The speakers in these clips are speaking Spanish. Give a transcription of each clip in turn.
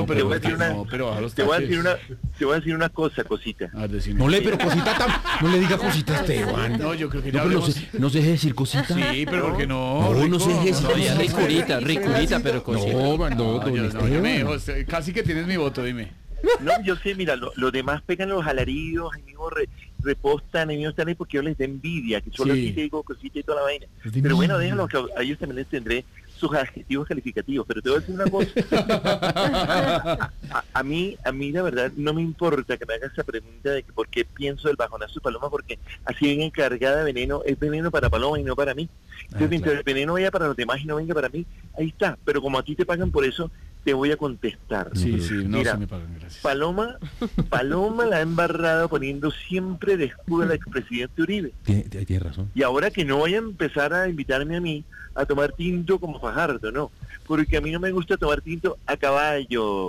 No, pero te voy a decir una, no, pero baja los te voy a taxes. decir una cosa, cosita. A ver, decime. No le, pero cosita no le diga cosita a Esteban. No, yo creo que ya No, pero hablemos. no se deje decir cosita. Sí, pero ¿por qué no? No se deje decir No, ya cosita. ricurita, pero cosita. No, don No, ya me dijo, Esteban. casi que tienes mi voto, dime. No, yo sé, mira, los demás pegan los alaridos, ahí mismo repostan, ahí mismo están ahí porque yo les da envidia, que solo Sí. aquí te digo cosita y toda la vaina. Es de Pero bueno, envidia. déjalo, que a ellos también les tendré sus adjetivos calificativos, pero te voy a decir una cosa. a mí la verdad no me importa que me hagas esa pregunta de que por qué pienso del bajonazo de Paloma, porque así bien encargada de veneno, es veneno para Paloma y no para mí. Entonces, mientras el veneno vaya para los demás y no venga para mí, ahí está. Pero como a ti te pagan por eso, te voy a contestar. Sí, sí, no Mira, se me pagan, gracias. Paloma la ha embarrado poniendo siempre de escudo al expresidente Uribe. Tiene razón. Y ahora que no vaya a empezar a invitarme a mí a tomar tinto como Fajardo, no. Porque a mí no me gusta tomar tinto a caballo.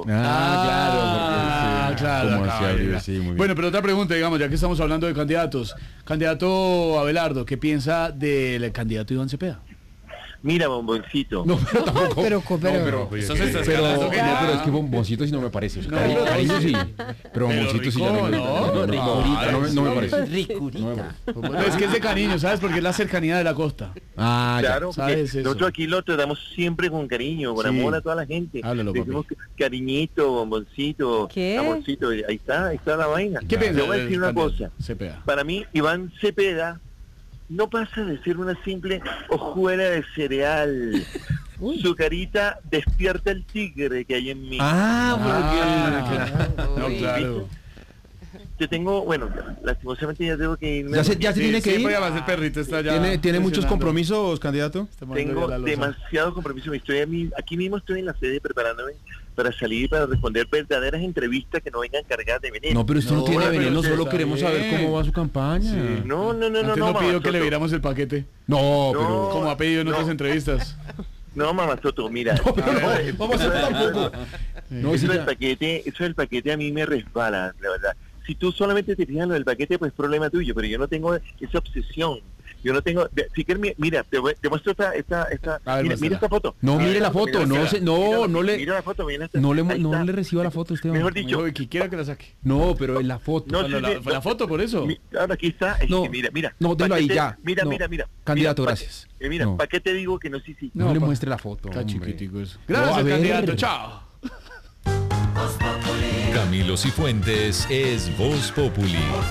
Claro, Como acá, hacía Uribe, mira. sí, muy bien. Bueno, pero otra pregunta, digamos, ya que estamos hablando de candidatos. Candidato Abelardo, ¿qué piensa del candidato Iván Cepeda? Mira, bomboncito. No, pero tampoco. Pero Eso se está Pero, escalando, que ya. pero es que bomboncito sí no me parece. O sea, No, cariño sí. Pero bomboncito sí ya rico, no me ¿no? no me parece. Ricurita. Es que es de cariño, ¿sabes? Porque es la cercanía de la costa. Ah, ya. Claro, porque ¿sabes eso? nosotros aquí lo tratamos siempre con cariño, con Sí. amor a toda la gente. Háblalo, Le decimos cariñito, bomboncito, ¿Qué? amorcito, y ahí está la vaina. ¿Qué piensas? Te voy a decir una cosa. Cepeda. Para mí, Iván Cepeda no pasa de ser una simple hojuela de cereal. Su carita despierta el tigre que hay en mí. No, claro. Te tengo, bueno, lastimosamente ya tengo que irme. Ya se tiene que ir. Voy a hacer perrito, está ya. ¿Tiene muchos presionando. compromisos, candidato? Está mandando Tengo ya la losa. demasiado compromiso. Aquí mismo estoy en la sede preparándome para salir y para responder verdaderas entrevistas que no vengan cargadas de veneno. No, pero usted no No, tiene pero veneno, usted solo está queremos bien. saber cómo va su campaña. Sí. No, Antes no pidió mamá que le Soto. viéramos el paquete. No, No. pero... Como ha pedido en otras No. entrevistas. No, mamá Soto, mira. Vamos a hacer tampoco. No, Eso sí, del ya. paquete a mí me resbala, la verdad. Si tú solamente te fijas en lo del paquete, pues problema tuyo, pero yo no tengo esa obsesión. Yo no tengo... Si quieres, mira, te muestro esta A ver, mira muéstrala. esta foto. No, Mira mire la esta foto, mira, no le... Mira la foto, mira esta. No Ahí no está. le reciba la foto, Esteban. Mejor dicho, Dijo que quiera que la saque. No, pero en la foto. No, Bueno, sí, fue la foto por eso. Ahora aquí está. Es No, que mira. no, dilo ahí Paquete, ya. Mira, No. mira. Candidato, Mira, gracias. Mira, No. ¿para qué te digo que no? Sí. No le pa- muestre la foto, Está hombre. chiquitico eso. No, a Gracias, ver. candidato. Chao. Camilo Cifuentes es Voz Populi.